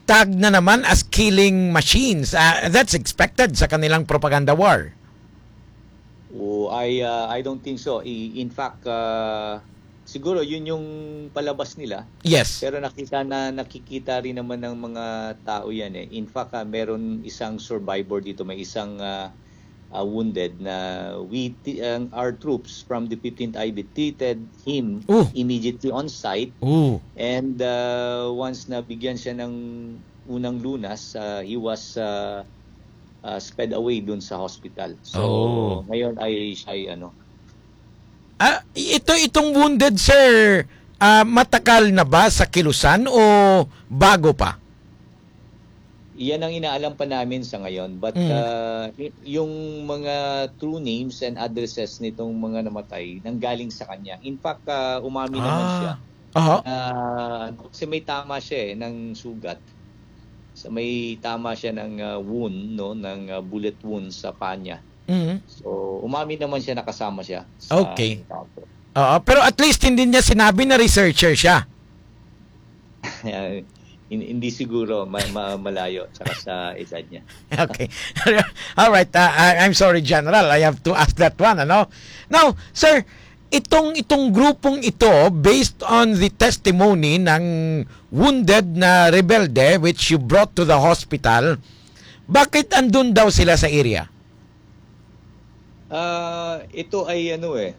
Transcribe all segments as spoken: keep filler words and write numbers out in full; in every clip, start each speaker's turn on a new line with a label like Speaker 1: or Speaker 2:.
Speaker 1: itag na naman as killing machines. Uh, that's expected sa kanilang propaganda war.
Speaker 2: Oh, I uh, I don't think so. I, in fact, uh, siguro yun yung palabas nila.
Speaker 1: Yes.
Speaker 2: Pero nakita na nakikita rin naman ng mga tao yan eh. In fact, uh, meron isang survivor dito, may isang uh, uh, wounded na we uh, our troops from the fifteenth I B treated him
Speaker 1: Ooh.
Speaker 2: immediately on site.
Speaker 1: Ooh.
Speaker 2: And uh, once na bigyan siya ng unang lunas, uh, he was uh, Uh, sped away dun sa hospital. So,
Speaker 1: oh.
Speaker 2: ngayon ay siya ay ano.
Speaker 1: Ah, ito itong wounded, sir, uh, matakal na ba sa kilusan o bago pa?
Speaker 2: Iyan ang inaalam pa namin sa ngayon. But
Speaker 1: mm.
Speaker 2: uh, yung mga true names and addresses nitong mga namatay nanggaling sa kanya. In fact, uh, umami ah. naman siya.
Speaker 1: Uh-huh.
Speaker 2: Uh, kasi may tama siya eh, ng sugat. So, may tama siya ng uh, wound, no, ng uh, bullet wound sa paa niya.
Speaker 1: Mm-hmm.
Speaker 2: So, umami naman siya, nakasama siya sa
Speaker 1: okay. Oo, pero at least hindi niya sinabi na researcher siya.
Speaker 2: Hindi siguro ma- ma- malayo saka sa edad niya.
Speaker 1: Okay. All right. Uh, I'm sorry, General. I have to ask that one, ano? Now, sir, itong itong grupong ito, based on the testimony ng wounded na rebelde which you brought to the hospital, bakit andun daw sila sa area?
Speaker 2: Uh, ito ay ano eh,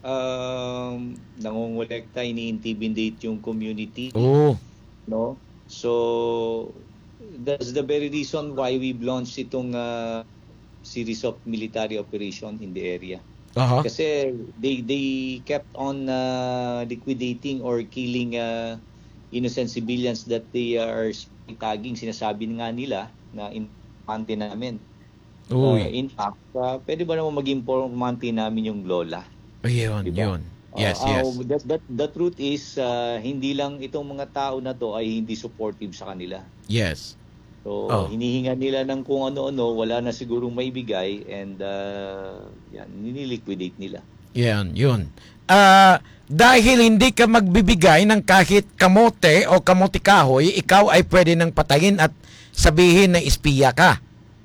Speaker 2: um, nangongolekta, ini-intimidate yung community.
Speaker 1: Oh.
Speaker 2: No? So, that's the very reason why we launched itong uh, series of military operation in the area.
Speaker 1: Uh-huh.
Speaker 2: Kasi they they kept on uh, liquidating or killing uh, innocent civilians that they are tagging. Sinasabi nga nila na informante namin. Uh, in fact, uh, pwede ba naman maging informante namin yung lola?
Speaker 1: Ayun, diba? Yun. Yes,
Speaker 2: uh,
Speaker 1: yes.
Speaker 2: Uh, that, that, the truth is, uh, hindi lang itong mga tao na to ay hindi supportive sa kanila.
Speaker 1: Yes.
Speaker 2: So,
Speaker 1: oh.
Speaker 2: hinihinga nila ng kung ano-ano, wala na sigurong maibigay, and uh, yan, nililiquidate nila.
Speaker 1: Yan, yun. Uh, dahil hindi ka magbibigay ng kahit kamote o kamote kahoy, ikaw ay pwede nang patayin at sabihin na espiya ka.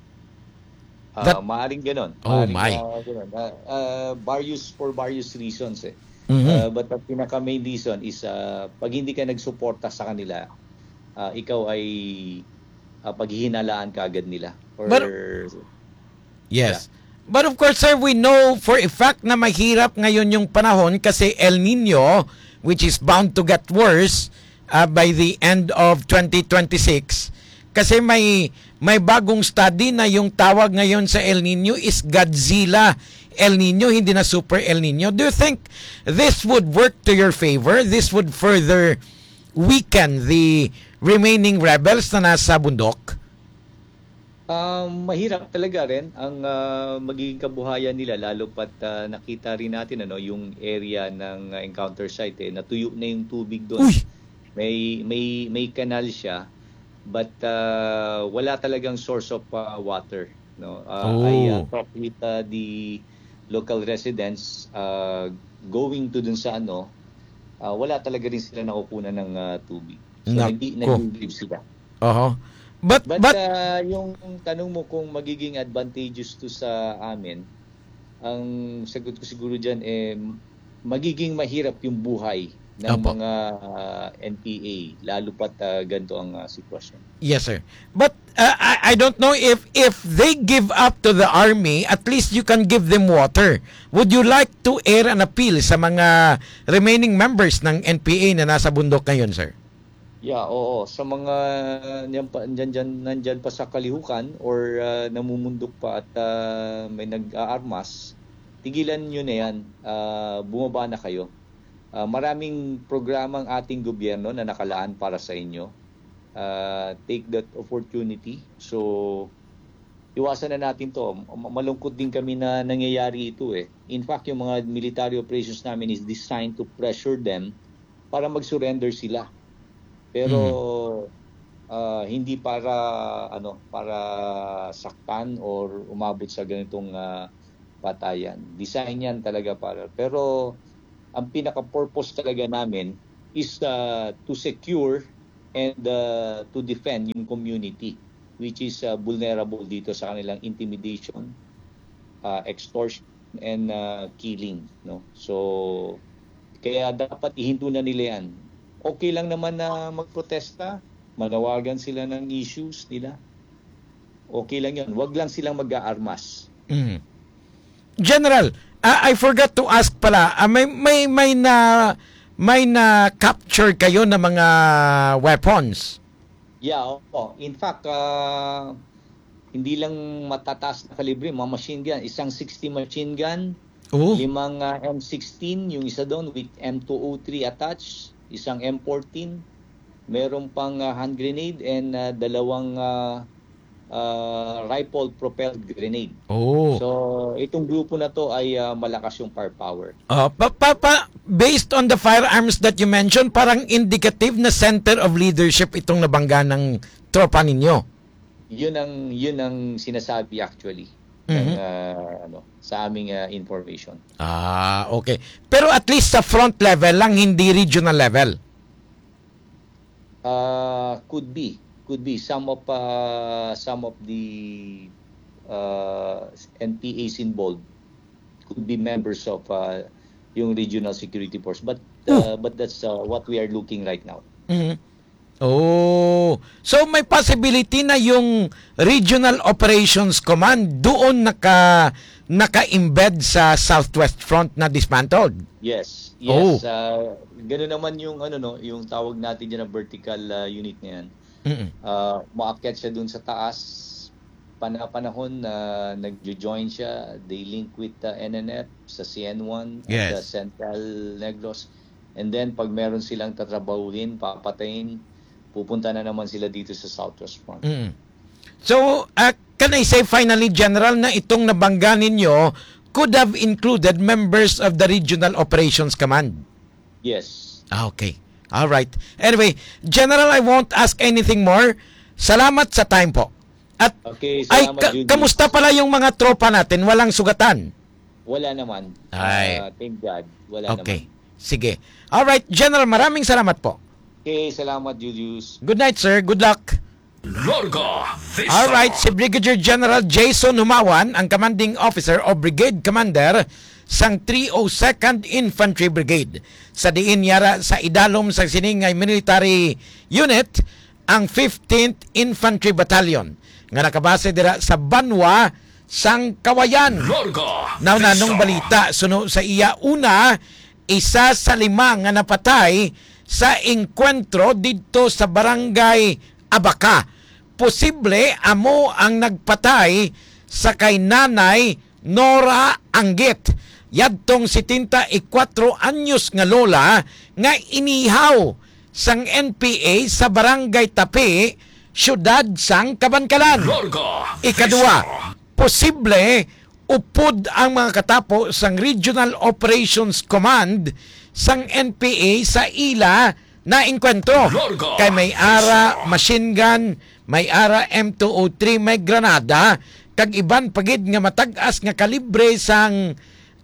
Speaker 2: Uh, That... Maaring ganon.
Speaker 1: Oh
Speaker 2: maaring,
Speaker 1: my.
Speaker 2: Uh, ganon. Uh, uh, various, for various reasons eh.
Speaker 1: Mm-hmm.
Speaker 2: Uh, but the pinaka-main reason is uh, pag hindi ka nagsuporta sa kanila, uh, ikaw ay Uh, paghihinalaan ka agad nila. Or,
Speaker 1: But, yes. Yeah. But of course, sir, we know for a fact na mahirap ngayon yung panahon kasi El Nino, which is bound to get worse uh, by the end of twenty twenty-six. Kasi may, may bagong study na yung tawag ngayon sa El Nino is Godzilla El Nino, hindi na Super El Nino. Do you think this would work to your favor? This would further weaken the remaining rebels na nasa bundok?
Speaker 2: Um, mahirap talaga rin ang uh, magiging kabuhayan nila, lalo pat uh, nakita rin natin ano yung area ng uh, encounter site eh, natuyo na yung tubig doon.
Speaker 1: Uy!
Speaker 2: May may may kanal siya, but uh, wala talagang source of uh, water, no. Uh,
Speaker 1: oh.
Speaker 2: I uh, talked with uh, the local residents uh, going to dun sa ano, uh, wala talaga rin sila nakukunan ng uh, tubig. So, hindi nag-live sila.
Speaker 1: Uh-huh. But,
Speaker 2: but,
Speaker 1: but
Speaker 2: uh, yung tanong mo kung magiging advantageous to sa amin, ang sagot ko siguro dyan, eh, magiging mahirap yung buhay ng
Speaker 1: Opo.
Speaker 2: mga uh, N P A, lalo pat uh, ganito ang uh, sitwasyon.
Speaker 1: Yes, sir. But uh, I, I don't know if if they give up to the army, at least you can give them water. Would you like to air an appeal sa mga remaining members ng N P A na nasa bundok ngayon, sir?
Speaker 2: Yeah, oo. Sa mga nandyan pa, nandyan, nandyan pa sa kalihukan or uh, namumundok pa at uh, may nag-aarmas, tigilan nyo na yan. Uh, bumaba na kayo. Uh, maraming programang ating gobyerno na nakalaan para sa inyo. Uh, take that opportunity. So, iwasan na natin to. Malungkot din kami na nangyayari ito eh. In fact, yung mga military operations namin is designed to pressure them para mag-surrender sila. Pero mm. uh, hindi para ano para saktan or umabot sa ganitong uh, patayan. Design yan talaga para. Pero ang pinaka-purpose talaga namin is uh, to secure and uh, to defend yung community which is uh, vulnerable dito sa kanilang intimidation, uh, extortion, and uh, killing. No? So, kaya dapat ihinto na nila yan. Okay lang naman na magprotesta, manawagan sila ng issues nila. Okay lang yun. Huwag lang silang mag-aarmas.
Speaker 1: Mm. General, uh, I forgot to ask pala, uh, may, may, may na may na capture kayo ng mga weapons?
Speaker 2: Yeah, oo. In fact, uh, hindi lang matataas na kalibre, mga machine gun. Isang sixty machine gun,
Speaker 1: oh.
Speaker 2: limang uh, M sixteen, yung isa doon with M two oh three attached, isang M fourteen, meron pang uh, hand grenade and uh, dalawang uh, uh, rifle-propelled grenade.
Speaker 1: Oh.
Speaker 2: So, itong grupo na to ay uh, malakas yung firepower.
Speaker 1: Uh, pa, pa, pa, based on the firearms that you mentioned, parang indicative na center of leadership itong nabangga ng tropa ninyo.
Speaker 2: Yun ang yun ang sinasabi actually
Speaker 1: mm-hmm.
Speaker 2: ng, uh, ano, sa aming uh, information.
Speaker 1: Ah, okay. Pero at least sa front level lang, hindi regional level.
Speaker 2: Uh, could be. Could be some of uh, some of the uh, N P As involved could be members of uh, yung regional security force, but uh, but that's uh, what we are looking right now.
Speaker 1: Mm-hmm. Oh, so may possibility na yung Regional Operations Command doon naka naka-embed sa Southwest Front na dismantled.
Speaker 2: Yes. Yes,
Speaker 1: oh.
Speaker 2: uh, ganoon naman yung ano no, yung tawag natin diyan na vertical uh, unit na yan.
Speaker 1: Mm-mm.
Speaker 2: Uh, maakyat siya dun sa taas, pana-panahon na uh, nag-join siya, they link with the uh, N N F sa C N one
Speaker 1: yes.
Speaker 2: at the Central Negros, and then pag meron silang tatrabahuhin, papatayin, pupunta na naman sila dito sa Southwest Front.
Speaker 1: Mm. So, uh, can I say finally, General, na itong nabangga ninyo could have included members of the Regional Operations Command?
Speaker 2: Yes.
Speaker 1: Ah, okay. All right. Anyway, General, I won't ask anything more. Salamat sa time po. At
Speaker 2: okay,
Speaker 1: ay,
Speaker 2: salamat,
Speaker 1: ka-
Speaker 2: Judy.
Speaker 1: kamusta pala yung mga tropa natin? Walang sugatan?
Speaker 2: Wala naman.
Speaker 1: Ay.
Speaker 2: Uh, thank God. Wala
Speaker 1: okay.
Speaker 2: naman.
Speaker 1: Sige. All right, General, maraming salamat po.
Speaker 2: Okay, salamat, Julius.
Speaker 1: Good night, sir. Good luck.
Speaker 3: Larga Vista.
Speaker 1: All right, si Brigadier General Jason Humawan, ang commanding officer o brigade commander sang three oh second Infantry Brigade. Sa diin yara sa idalom sa siningay military unit ang fifteenth Infantry Battalion nga nakabase dira sa Banwa sang Kawayan.
Speaker 3: Larga
Speaker 1: Now nanong balita suno sa iya una, isa sa lima nga napatay sa engkwentro dito sa barangay Abaca. Posible amo ang nagpatay sa kay Nanay Nora Anggit. Yadtong seventy-four anyos nga lola nga inihaw sang N P A sa barangay Tapi, syudad sang Kabankalan.
Speaker 3: Larga
Speaker 1: Ikadua, posible upod ang mga katapo sang Regional Operations Command sang N P A sa ila na engkwentro.
Speaker 3: Larga
Speaker 1: Kay may ara machine gun, may ara M two oh three, may granada, kag iban pagid nga matag-as nga kalibre sang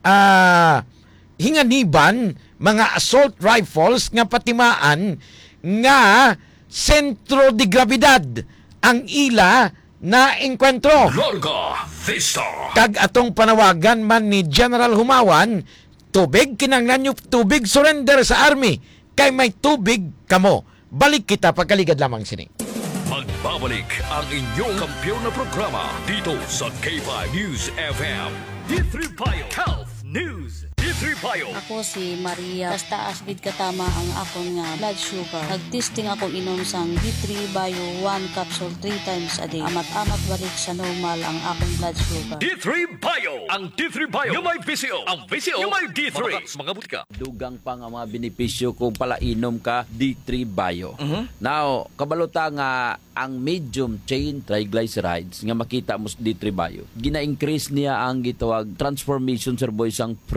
Speaker 1: uh, hinganiban, mga assault rifles nga patimaan nga sentro de gravidad ang ila na engkwentro.
Speaker 3: Larga Vista.
Speaker 1: Kag atong panawagan man ni General Humawan, tubig kinanglan yung tubig surrender sa army. Kay may tubig kamo. Balik kita pagkaligad lamang sini.
Speaker 3: Magbabalik ang inyong kampiyon na programa dito sa K five News F M. D three Bio Health News. D three Bio.
Speaker 4: Ako si Maria. Basta asbid katama ang akong nga blood sugar. Nagtesting akong inom sang D three Bio one capsule three times a day. Amat-amat balik sa normal ang akong blood sugar.
Speaker 3: D three Bio. Ang D three Bio yung may P C O. Ang P C O yung may D three. Mga, mga butika.
Speaker 5: Dugang pa nga mga benepisyo kung pala inom ka D three Bio.
Speaker 3: Uh-huh.
Speaker 5: Now, kabalota nga ang medium chain triglycerides nga makita mo sa D three Bio. Gina-increase niya ang gitawag transformation sir boy sang pre-trip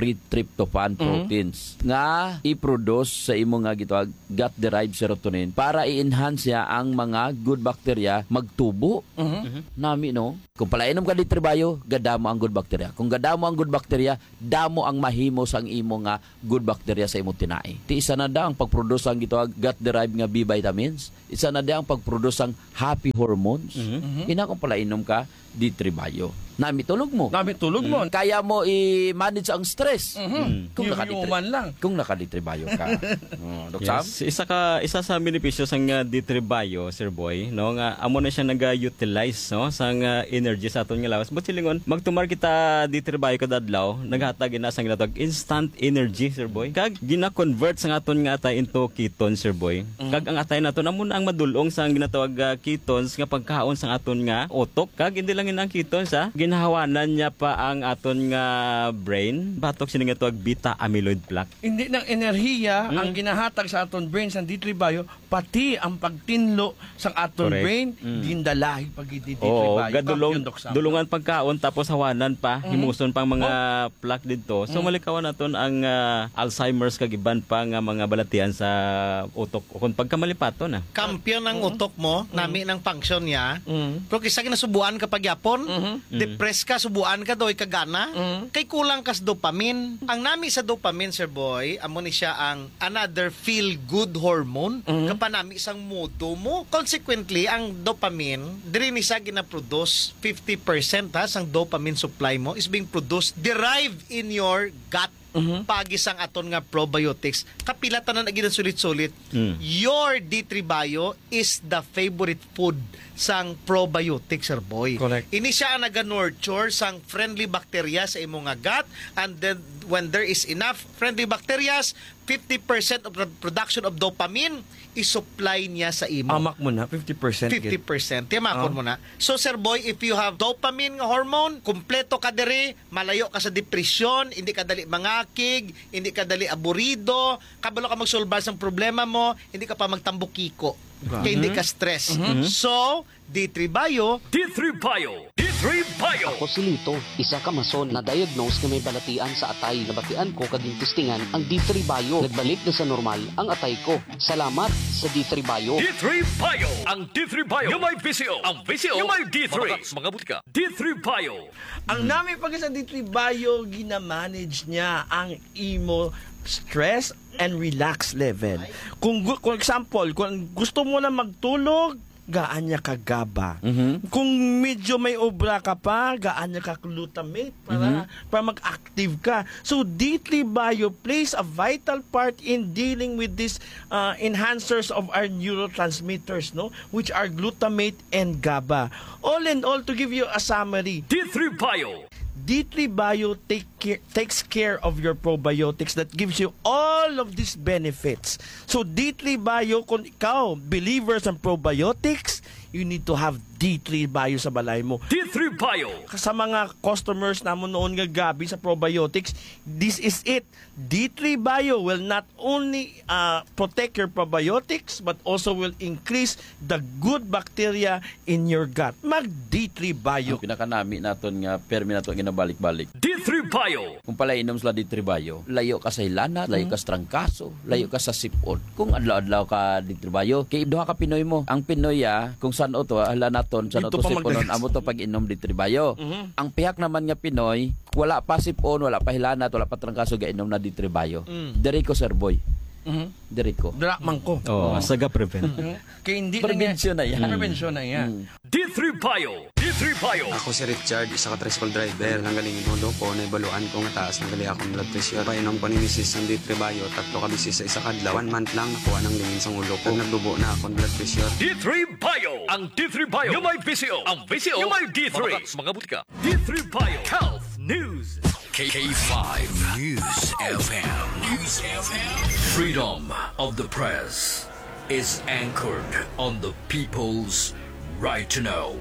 Speaker 5: tryptophan proteins nga i-produce sa imo nga gitawag gut-derived serotonin para i-enhance ya ang mga good bacteria magtubo. Nami no. Kung palainom ka di tribayo, gadamo ang good bacteria. Kung gadamo ang good bacteria, damo ang mahimo sa ang imo nga good bacteria sa imo tinai. Ti isa na da ang pagproduce ang gitawag gut-derived nga B vitamins. Isa na da ang pagproduce ang happy hormones. Mm-hmm. Ina kung palainom ka di tribayo. Nami tulog mo.
Speaker 6: Nami tulog mo.
Speaker 5: Mm. Kaya mo i-manage ang stress.
Speaker 6: Mm-hmm.
Speaker 5: Mm. Kung
Speaker 6: Yung
Speaker 5: nakaditri-
Speaker 6: human lang.
Speaker 5: Kung nakaditribayo ka. oh, Dok Sam?
Speaker 7: Yes. Isa ka isa sa benepisyo sang uh, ditribayo, Sir Boy, no nga amo na siya naga-utilize no sang uh, energy sa aton nga lawas. But silingon magtumar kita ditribayo kada adlaw, naghatag ina sang ginatawag instant energy, Sir Boy. Kag gina-convert sang aton nga atay into ketones, Sir Boy. Mm-hmm. Kag ang atay naton amo na ang madulong sang ginatawag uh, ketones nga pagkaon sang aton nga utok. Kag hindi lang ang ketones ha, ginahawanan niya pa ang aton nga brain. Batok sini nga tawag beta amyloid plaque.
Speaker 6: Hindi ng enerhiya
Speaker 7: Mm.
Speaker 6: ang ginahatag sa aton brain sa D three Bio, pati ang pagtinlo sa aton
Speaker 7: Correct.
Speaker 6: brain,
Speaker 7: Mm.
Speaker 6: gindalahi pag D three
Speaker 7: Oo,
Speaker 6: Bio.
Speaker 7: gadulong,
Speaker 6: Dok Sam.
Speaker 7: dulungan pagkaon tapos hawanan pa, himuson pang mga plaque dito. So malikawan naton ang ah, Alzheimer's kag iban pa nga mga balatian sa utok o kung pagkamalipaton na.
Speaker 8: Kampiyon ng utok mo, nami ng function niya.
Speaker 6: Mm.
Speaker 8: Pero kisa kinasubuan ka pag yapon,
Speaker 6: Mhm.
Speaker 8: depress ka, subuan ka doy kagana,
Speaker 6: Mhm.
Speaker 8: kay kulang kas dopamine. Ang nami sa dopamine, Sir Boy, amo ni siya ang another feel-good hormone.
Speaker 6: Mhm.
Speaker 8: Kapanami isang modo mo. Consequently, ang dopamine, diri ni siya gina-produce fifty percent ha, sang dopamine supply mo is being produced derived in your gut.
Speaker 6: Mhm.
Speaker 8: Pagisang aton nga probiotics kapilatan na naging sulit-sulit.
Speaker 7: Mm.
Speaker 8: Your D three Bio is the favorite food sang probiotics, Sir Boy.
Speaker 6: Correct.
Speaker 8: Ini siya ang naga-nurture sang friendly bacteria sa imong nga gut, and then when there is enough friendly bacteria, fifty percent of the production of dopamine is-supply niya sa imo.
Speaker 6: Amak mo na, fifty percent.
Speaker 8: fifty percent. Tiyamakon
Speaker 6: Oh.
Speaker 8: mo na. So, Sir Boy, if you have dopamine nga hormone, kumpleto ka diri, malayo ka sa depresyon, hindi ka dali mangakig, hindi ka dali aburido, kabalo ka magsolbar sa problema mo, hindi ka pa magtambukiko. Kaya hindi ka stress. So, D three Bio,
Speaker 3: D three Bio. D three Bio.
Speaker 9: Ako si Lito, isa ka mason na diagnose na may balatian sa atay. Nabatian ko kaging testingan ang D three Bio. Nagbalik na sa normal ang atay ko. Salamat sa D three Bio.
Speaker 3: D three Bio. Ang D three Bio. Yung may V C O. Ang V C O. Yung may D three. Mga, mga butika. D three Bio.
Speaker 6: Ang namin pag sa D three Bio, ginamanage niya ang imo stress and relax level. Kung, gu- kung example, kung gusto mo na magtulog, gaan niya ka GABA. Kung medyo may obra ka pa, gaan niya ka glutamate para, para mag-active ka. So, D three Bio plays a vital part in dealing with these uh, enhancers of our neurotransmitters, no, which are glutamate and GABA. All in all, to give you a summary,
Speaker 3: D three Bio.
Speaker 6: D three Bio take care, takes care of your probiotics that gives you all of these benefits. So D three Bio, kung ikaw, believers ng probiotics, you need to have D three Bio sa balay mo.
Speaker 3: D three Bio.
Speaker 6: Sa mga customers naman noon nga gabi sa probiotics, this is it. D three Bio will not only uh, protect your probiotics but also will increase the good bacteria in your gut. Mag D three Bio.
Speaker 5: Yung pinakanami naton nga permi nato ginabalik-balik.
Speaker 3: D three Bio.
Speaker 5: Kung pala inom sila di tribayo, layo ka sa hilana, layo ka sa trangkaso, layo ka sa sipon. Kung adlaw-adlaw ka di tribayo, kay duha ka Pinoy mo. Ang Pinoy ah, kung saan o to, hala naton, saan o
Speaker 6: Dito
Speaker 5: to
Speaker 6: pa
Speaker 5: siponon,
Speaker 6: magdagas.
Speaker 5: amo to pag inom di tribayo. Ang pihak naman nga Pinoy, wala pa sipon, wala pa hilana, wala pa trangkaso, ga inom na di tribayo. Diri ko, Sir Boy. Diri ko.
Speaker 6: Drakman ko.
Speaker 7: Oh, saga prevent.
Speaker 6: Kaya hindi
Speaker 5: Prevensyon na yan.
Speaker 6: Prevensyon na yan.
Speaker 3: D three Bio. D three Bio.
Speaker 10: Ako si Richard, isa ka tricycle driver. Nanggalingin hulo ko, naibaluan ko nga taas ng gali akong blood pressure. Painom ko ni misis ng D three Bio, tatlo ka bisis sa isa kadlaw. One month lang nakuha ng lingin sa ulo ko. Nagdubo na akong blood pressure.
Speaker 3: D three Bio. Ang D three Bio. Yung may V C O. Ang V C O. Yung may D three. Mga butika. D three Bio. Health News. K five News F M. News F M. Freedom of the press is anchored on the people's right to know.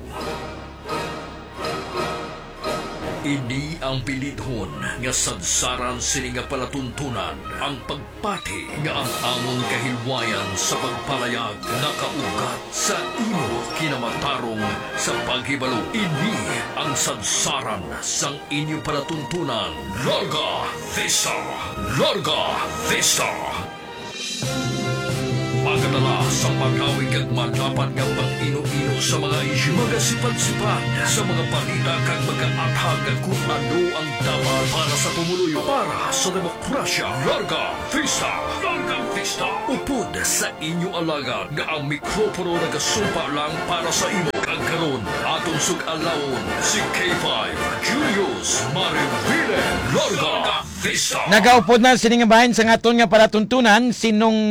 Speaker 3: Ini ang pilidhon nga sadsaran sini nga palatuntunan ang pagpati nga ang among kahilwayan sa pagpalayag nakaugat sa imo kinamatarong sa paghibalo. Ini ang sadsaran sang inyo palatuntunan. Larga Vista! Larga Vista! Pagdala sa pag-awig at matapad ng pag-ino-ino sa mga isyu. Magasipad-sipad sa mga balita kag mag-aathag kung ano ang dapat para sa pumuluyo. Para sa demokrasya. Larga Vista! Larga Vista! Upod sa inyo alagad nga ang mikropono nagasumpa lang para sa imo. Kagkaroon atong sug-alawon si K five Julius Marivile. Larga Vista!
Speaker 1: Nagaupod na siningabahin sa ngaton nga palatuntunan sinong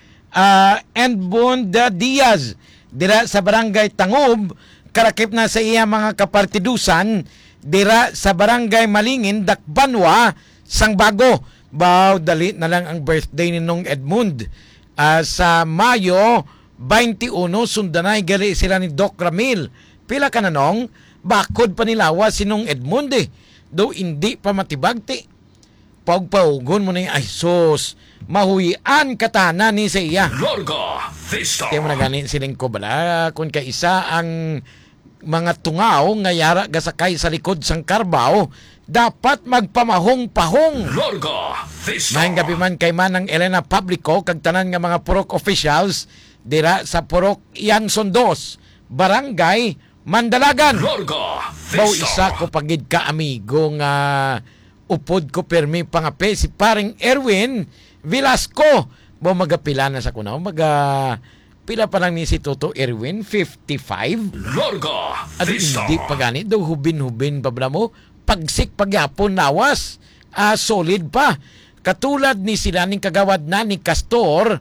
Speaker 1: uh, Edmund Diaz dira sa barangay Tangob, karakip na sa iya mga kapartidusan dira sa barangay Malingin, Dakbanwa, Sangbago. Baw, dali na lang ang birthday ni nung Edmund. Uh, sa Mayo twenty-one, sundanay gali sila ni Doc Ramil. Pila ka na nung, bakod pa nilawa sinong Edmund eh. Do hindi pa matibagti. Pagpaugon mo na yung, ay sus, mahuyian katana ni sa iya.
Speaker 3: Larga Vista!
Speaker 1: Kaya mo na ganin siling ko bala, kung kaisa ang mga tungaw nga yara gasakay sa likod sang karbaw, dapat magpamahong-pahong.
Speaker 3: Larga Vista!
Speaker 1: Mahing gabi man kay Manang Elena Publico, kag tanan nga mga purok officials, dira sa purok Yanson dos, Barangay Mandalagan.
Speaker 3: Larga Vista!
Speaker 1: Baw isa ko pagid ka amigo nga upod ko permi pangape si paring Erwin Velasco. Baw magapila na sa kunaw, maga pila pa lang ni si Toto Erwin, fifty-five.
Speaker 3: Larga
Speaker 1: At
Speaker 3: Vista!
Speaker 1: hindi pa ganit daw hubin-hubin pa ba mo, pagsik pagyapon nawas, ah, solid pa. Katulad ni sila ning kagawad na ni Castor,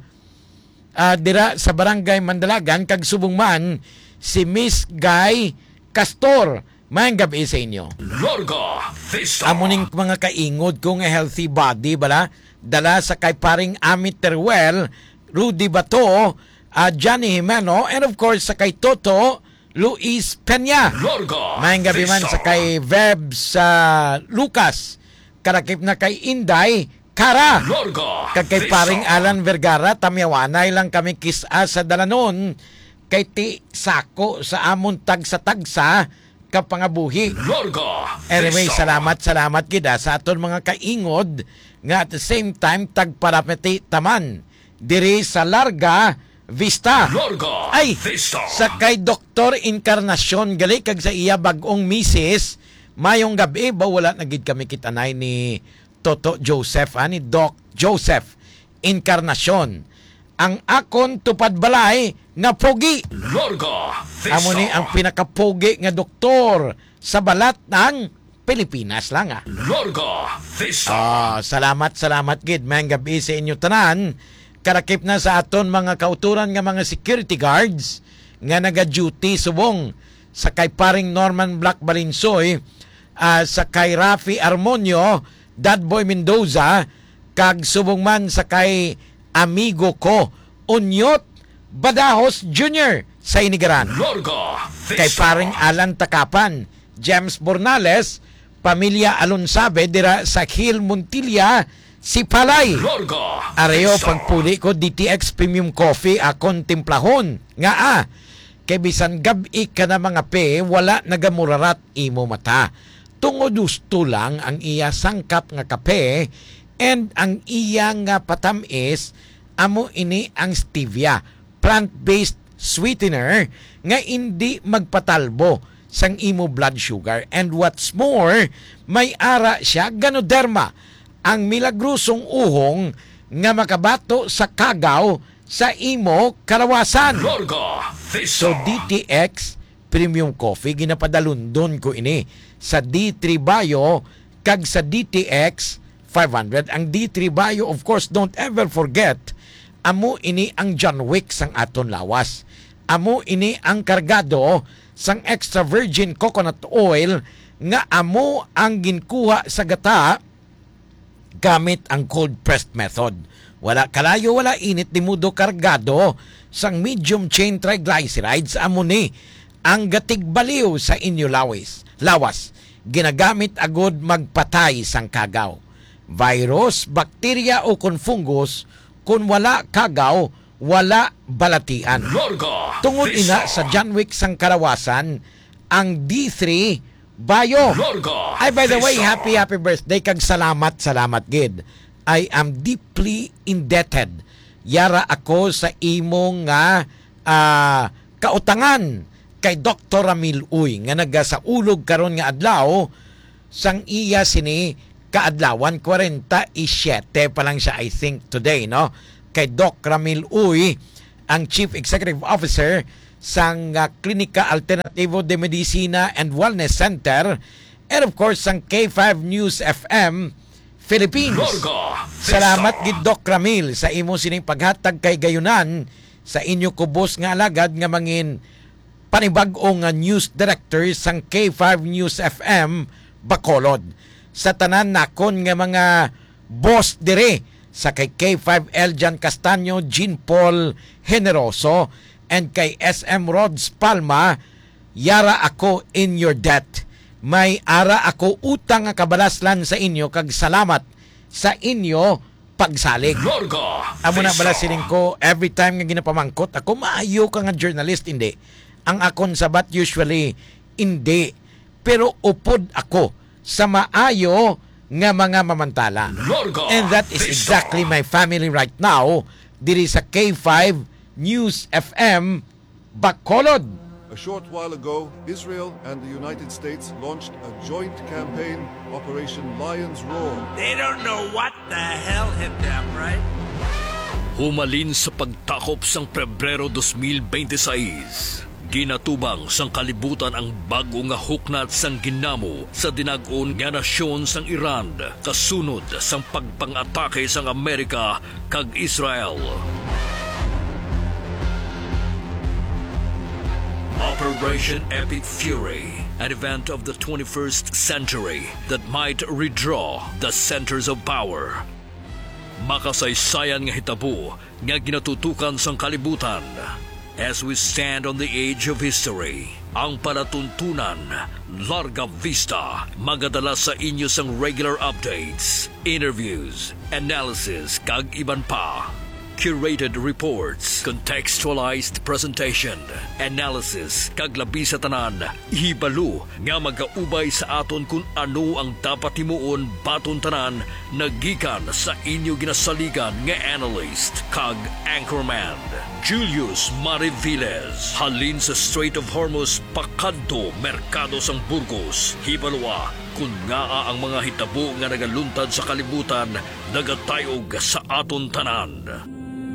Speaker 1: ah, dira sa Barangay Mandalagan, kag subong man si Miss Guy Castor. Mayang gabi sa inyo.
Speaker 3: Larga Vista!
Speaker 1: Amo ning mga kaingod kung a healthy body bala, dala sa kay paring Amit Teruel, Rudy Bato, uh, Johnny Jimeno, and of course sa kay Toto Luis Peña.
Speaker 3: Larga
Speaker 1: Mayang gabi man
Speaker 3: Vista!
Speaker 1: sa kay Vebs uh, Lucas, karakip na kay Inday Kara,
Speaker 3: Larga
Speaker 1: kag kay
Speaker 3: Vista!
Speaker 1: paring Alan Vergara, tamyawanay lang kami kisa sa dalanon, kay ti sako sa amon tag sa tagsa kapangabuhi.
Speaker 3: Larga
Speaker 1: Anyway,
Speaker 3: Vista!
Speaker 1: salamat, salamat kita sa aton mga kaingod nga at the same time tagparapeti taman diri sa Larga Vista.
Speaker 3: Larga
Speaker 1: Ay,
Speaker 3: Vista!
Speaker 1: sa kay Doktor Encarnacion gali kag sa iya bagong misis, mayong gabi ba wala nagid kami kitanay ni Toto Joseph, ani Doc Joseph Encarnacion. Ang akon tupad balay nga pogi.
Speaker 3: Larga Vista!
Speaker 1: Amo ni ang pinakapogi nga doktor sa balat ng Pilipinas lang ah.
Speaker 3: Larga Vista!
Speaker 1: Ah, salamat, salamat gid. Mayang gabi sa inyo tanan. Karakip na sa aton mga kauturan nga mga security guards nga naga-duty subong sa kay paring Norman Black Balinsoy, uh, sa kay Rafi Armonio, Dadboy Mendoza, kag subong man sa kay amigo ko Unyot Badajos Junior sa Inigaran.
Speaker 3: Larga Vista!
Speaker 1: Kay paring Alan Takapan, James Bornales, pamilya Alonsabe dira sa Hill Montilla, si Palay.
Speaker 3: Larga
Speaker 1: Areo
Speaker 3: Vista!
Speaker 1: pagpuli ko D T X Premium Coffee akong timplahon. Nga ah, kay bisan gabi ka na mga pe, wala nagamurarat imo mata. Tungod gusto lang ang iya sangkap nga kape, and ang iya nga patamis, amo ini ang stevia, plant-based sweetener nga hindi magpatalbo sang imo blood sugar. And what's more, may ara siya Ganoderma, ang milagrosong uhong nga makabato sa kagaw sa imo kalawasan.
Speaker 3: Larga Vista!
Speaker 1: So D T X Premium Coffee ginapadalundon ko ini sa D three Bio kag sa D T X five hundred. Ang D three Bio, of course, don't ever forget, amo ini ang John Wick sang aton lawas. Amo ini ang kargado sang extra virgin coconut oil nga amo ang ginkuha sa gata gamit ang cold pressed method. Wala kalayo, wala init, di mudo kargado sang medium chain triglycerides. Amo ni ang gatig baliw sa inyo lawis. Lawas, ginagamit agod magpatay sang kagaw. Virus, bakterya o kun fungus, kun wala kagaw, wala balatian.
Speaker 3: Larga
Speaker 1: Tungod
Speaker 3: Vista!
Speaker 1: ina sa John Wick sang karawasan, ang D three Bayo.
Speaker 3: Larga
Speaker 1: Ay, by the way,
Speaker 3: Vista.
Speaker 1: happy, happy birthday. Kag salamat, salamat, gid. I am deeply indebted. Yara ako sa imong nga ah, kautangan kay Doctor Ramil Uy nga naga sa ulog karon nga adlaw sang iya sini kaadlawan forty-seven pa lang siya, I think, today, no? Kay Doc Ramil Uy, ang Chief Executive Officer sang uh, Klinika Alternativo de Medicina and Wellness Center, and of course sang K five News F M Philippines.
Speaker 3: Larga Vista.
Speaker 1: Salamat gid Doc Ramil sa imo sining paghatag kay gayunan sa inyo kubos nga alagad nga mangin panibag-o nga news director sang K five News F M Bacolod. Sa tanan nakon nga mga boss dire sa kay K five Eljan Castaño, Jean Paul Generoso, and kay S M Rods Palma, yara ako in your debt. May ara ako utang nga kabalaslan sa inyo kag salamat sa inyo pagsalig.
Speaker 3: Larga
Speaker 1: Amo na
Speaker 3: Vista.
Speaker 1: bala siling ko, every time nga ginapamangkot ako, maayo ka nga journalist, hindi. Ang akon sabat usually, hindi. Pero upod ako sa maayo nga mga mamantala.
Speaker 3: Larga
Speaker 1: And that is
Speaker 3: Vista.
Speaker 1: exactly my family right now. Diri sa K five News F M Bacolod.
Speaker 11: A short while ago, Israel and the United States launched a joint campaign, Operation Lion's Roar.
Speaker 12: They don't know what the hell hit them, right?
Speaker 3: Humalin sa pagtakop sang Pebrero twenty twenty-six. Ginatubang sang kalibutan ang bago nga huknat sang ginamo sa dinag-on nga nasyon sang Iran kasunod sang pagpang-atake sang Amerika kag Israel. Operation Epic Fury, an event of the twenty-first century that might redraw the centers of power. Makasaysayan nga hitabo nga ginatutukan sang kalibutan. As we stand on the edge of history, ang palatuntunan, Larga Vista, magadala sa inyo sang regular updates, interviews, analysis, kag iban pa. Curated reports, contextualized presentation, analysis, kag labi sa tanan, hibalo nga magaubay sa aton kung ano ang dapat himuon baton tanan nagikan sa inyo ginasaligan nga analyst kag anchorman. Julius Mariviles, halin sa Strait of Hormuz, pakadto merkado sang Burgos, hibalwa kung nga ang mga hitabo nga nagaluntad sa kalibutan nagatayog sa aton tanan.